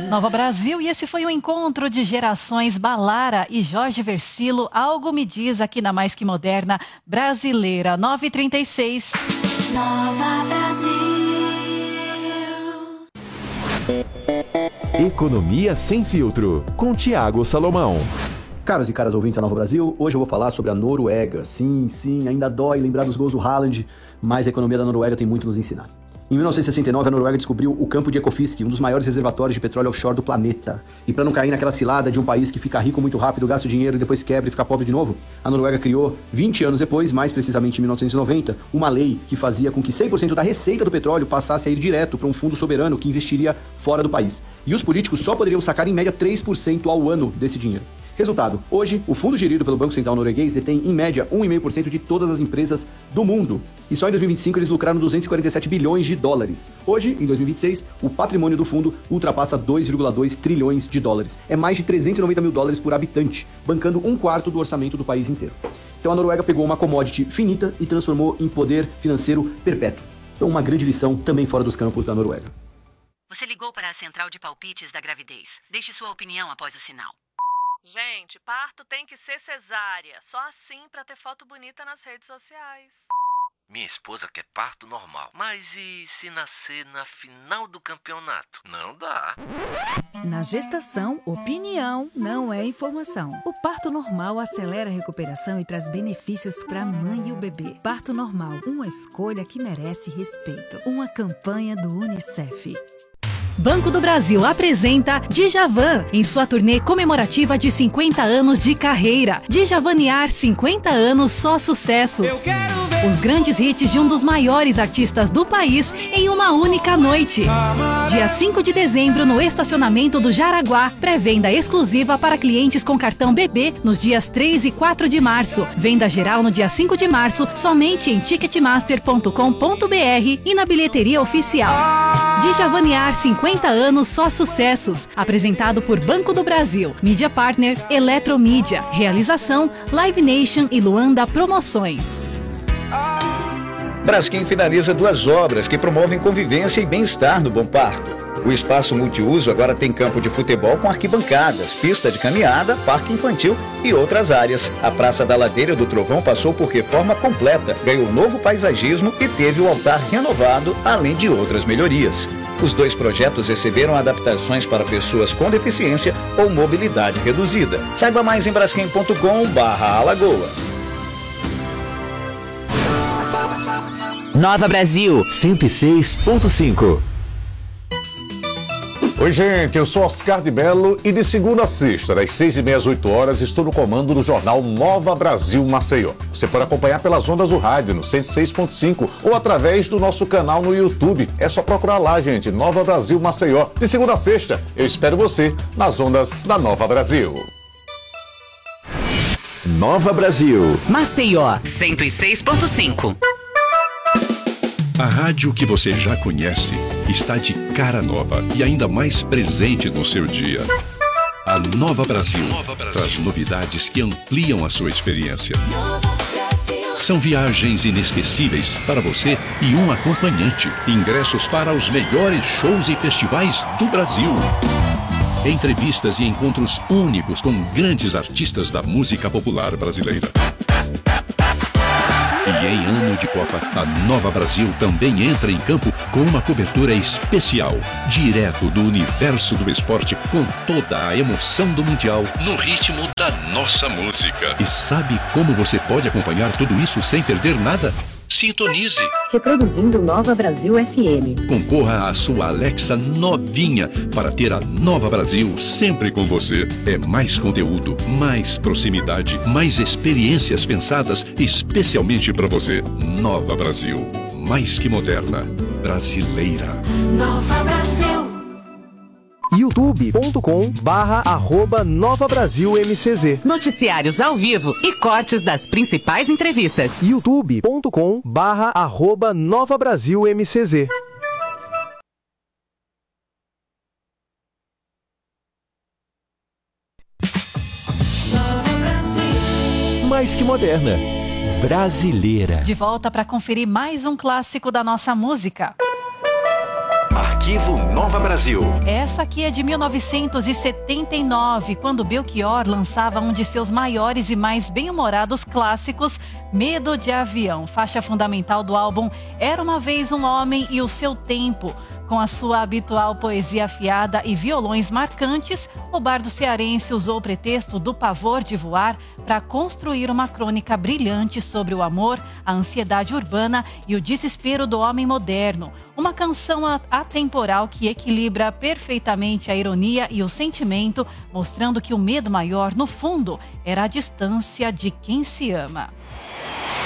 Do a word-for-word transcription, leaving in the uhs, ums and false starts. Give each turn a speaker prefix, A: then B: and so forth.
A: Nova Brasil, e esse foi o encontro de gerações Balara e Jorge Versilo. Algo me diz aqui na Mais Que Moderna Brasileira. nove e trinta e seis.
B: Nova Brasil.
C: Economia Sem Filtro, com Tiago Salomão.
D: Caros e caras ouvintes da Nova Brasil, hoje eu vou falar sobre a Noruega. Sim, sim, ainda dói lembrar dos gols do Haaland, mas a economia da Noruega tem muito a nos ensinar. Em mil novecentos e sessenta e nove, a Noruega descobriu o campo de Ekofisk, um dos maiores reservatórios de petróleo offshore do planeta. E para não cair naquela cilada de um país que fica rico muito rápido, gasta o dinheiro e depois quebra e fica pobre de novo, a Noruega criou, vinte anos depois, mais precisamente em mil novecentos e noventa, uma lei que fazia com que cem por cento da receita do petróleo passasse a ir direto para um fundo soberano que investiria fora do país. E os políticos só poderiam sacar em média três por cento ao ano desse dinheiro. Resultado, hoje, o fundo gerido pelo Banco Central norueguês detém, em média, um vírgula cinco por cento de todas as empresas do mundo. E só em dois mil e vinte e cinco eles lucraram duzentos e quarenta e sete bilhões de dólares. Hoje, em dois mil e vinte e seis, o patrimônio do fundo ultrapassa dois vírgula dois trilhões de dólares. É mais de trezentos e noventa mil dólares por habitante, bancando um quarto do orçamento do país inteiro. Então a Noruega pegou uma commodity finita e transformou em poder financeiro perpétuo. Então uma grande lição também fora dos campos da Noruega.
E: Você ligou para a central de palpites da gravidez. Deixe sua opinião após o sinal.
F: Gente, parto tem que ser cesárea. Só assim pra ter foto bonita nas redes sociais.
G: Minha esposa quer parto normal. Mas e se nascer na final do campeonato? Não dá.
H: Na gestação, opinião não é informação. O parto normal acelera a recuperação e traz benefícios para a mãe e o bebê. Parto normal, uma escolha que merece respeito. Uma campanha do Unicef.
A: Banco do Brasil apresenta Djavan em sua turnê comemorativa de cinquenta anos de carreira. Djavaniar cinquenta anos, só sucessos. Os grandes hits de um dos maiores artistas do país em uma única noite. Dia cinco de dezembro no estacionamento do Jaraguá. Pré-venda exclusiva para clientes com cartão B B nos dias três e quatro de março. Venda geral no dia cinco de março somente em ticketmaster ponto com ponto br e na bilheteria oficial. Djavaniar cinquenta anos, só sucessos. Apresentado por Banco do Brasil, Mídia Partner, Eletromídia. Realização, Live Nation e Luanda Promoções.
I: Braskem finaliza duas obras que promovem convivência e bem-estar no Bom Parto. O espaço multiuso agora tem campo de futebol com arquibancadas, pista de caminhada, parque infantil e outras áreas. A Praça da Ladeira do Trovão passou por reforma completa, ganhou novo paisagismo e teve o altar renovado, além de outras melhorias. Os dois projetos receberam adaptações para pessoas com deficiência ou mobilidade reduzida. Saiba mais em braskem ponto com barra Alagoas.
J: Nova Brasil
C: cento e seis ponto cinco.
K: Oi, gente, eu sou Oscar de Mello e de segunda a sexta, das seis e meia às oito horas, estou no comando do jornal Nova Brasil Maceió. Você pode acompanhar pelas ondas do rádio no cento e seis ponto cinco ou através do nosso canal no YouTube. É só procurar lá, gente, Nova Brasil Maceió. De segunda a sexta, eu espero você nas ondas da Nova Brasil.
C: Nova Brasil
J: Maceió cento e seis ponto cinco.
L: A rádio que você já conhece está de cara nova e ainda mais presente no seu dia. A Nova Brasil, Nova Brasil traz novidades que ampliam a sua experiência. São viagens inesquecíveis para você e um acompanhante. Ingressos para os melhores shows e festivais do Brasil. Entrevistas e encontros únicos com grandes artistas da música popular brasileira. E em ano de Copa, a Nova Brasil também entra em campo com uma cobertura especial, direto do universo do esporte, com toda a emoção do Mundial, no ritmo da nossa música. E sabe como você pode acompanhar tudo isso sem perder nada? Sintonize.
M: Reproduzindo Nova Brasil F M.
L: Concorra à sua Alexa novinha para ter a Nova Brasil sempre com você. É mais conteúdo, mais proximidade, mais experiências pensadas especialmente para você. Nova Brasil, mais que moderna, brasileira.
B: Nova Brasil.
C: youtube ponto com barra arroba Nova Brasil M C Z.
J: Noticiários ao vivo e cortes das principais entrevistas.
C: youtube ponto com barra arroba Nova Brasil M C Z. Mais que moderna, brasileira.
A: De volta para conferir mais um clássico da nossa música.
N: Arquivo Nova Brasil.
A: Essa aqui é de mil novecentos e setenta e nove, quando Belchior lançava um de seus maiores e mais bem-humorados clássicos, Medo de Avião, faixa fundamental do álbum Era Uma Vez um Homem e o Seu Tempo. Com a sua habitual poesia afiada e violões marcantes, o bardo cearense usou o pretexto do pavor de voar para construir uma crônica brilhante sobre o amor, a ansiedade urbana e o desespero do homem moderno. Uma canção atemporal que equilibra perfeitamente a ironia e o sentimento, mostrando que o medo maior, no fundo, era a distância de quem se ama.